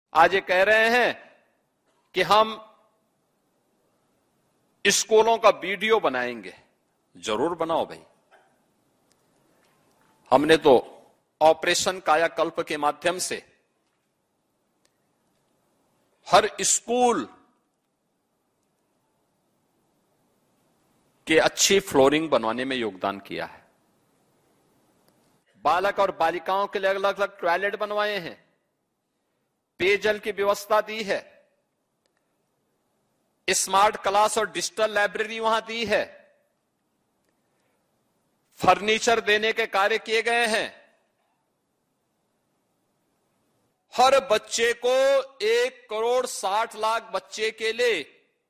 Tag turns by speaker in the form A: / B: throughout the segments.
A: आज ये कह रहे हैं कि हम स्कूलों का वीडियो बनाएंगे। जरूर बनाओ भाई। हमने तो ऑपरेशन कायाकल्प के माध्यम से हर स्कूल के अच्छी फ्लोरिंग बनवाने में योगदान किया है। बालक और बालिकाओं के लिए अलग अलग टॉयलेट बनवाए हैं, पेयजल की व्यवस्था दी है, स्मार्ट क्लास और डिजिटल लाइब्रेरी वहां दी है, फर्नीचर देने के कार्य किए गए हैं। हर बच्चे को 1,60,00,000 बच्चे के लिए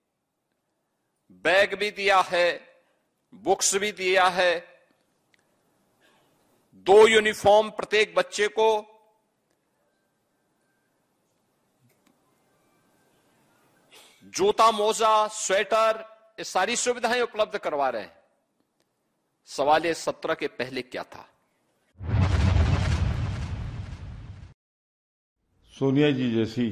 A: बैग भी दिया है, बुक्स भी दिया है, 2 यूनिफॉर्म प्रत्येक बच्चे को, जूता, मोजा, स्वेटर, ये सारी सुविधाएं उपलब्ध करवा रहे हैं। सवाल ये सत्र के पहले क्या था?
B: सोनिया जी जैसी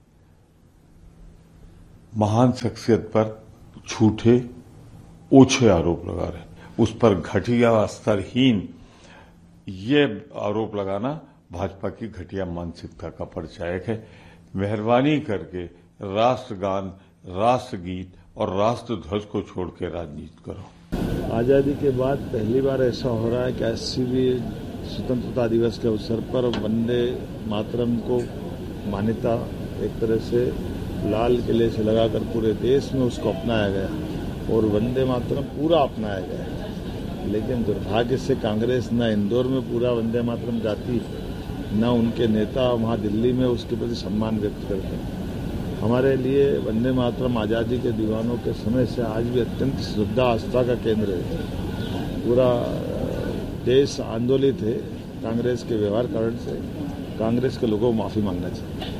B: महान शख्सियत पर झूठे ओछे आरोप लगा रहे हैं, उस पर घटिया स्तरहीन ये आरोप लगाना भाजपा की घटिया मानसिकता का परिचायक है। मेहरबानी करके राष्ट्रगान, राष्ट्रगीत और राष्ट्रध्वज को छोड़ के राजनीति करो।
C: आजादी के बाद पहली बार ऐसा हो रहा है कि 80वें स्वतंत्रता दिवस के अवसर पर वंदे मातरम को मान्यता एक तरह से लाल किले से लगाकर पूरे देश में उसको अपनाया गया और वंदे मातरम पूरा अपनाया गया। लेकिन दुर्भाग्य से कांग्रेस न इंदौर में पूरा वंदे मातरम गाती, न उनके नेता वहां दिल्ली में उसके प्रति सम्मान व्यक्त करते हैं। हमारे लिए वंदे मातरम आजादी के दीवानों के समय से आज भी अत्यंत श्रद्धा आस्था का केंद्र है। पूरा देश आंदोलित है कांग्रेस के व्यवहार कारण से। कांग्रेस के लोगों को माफी मांगना चाहिए।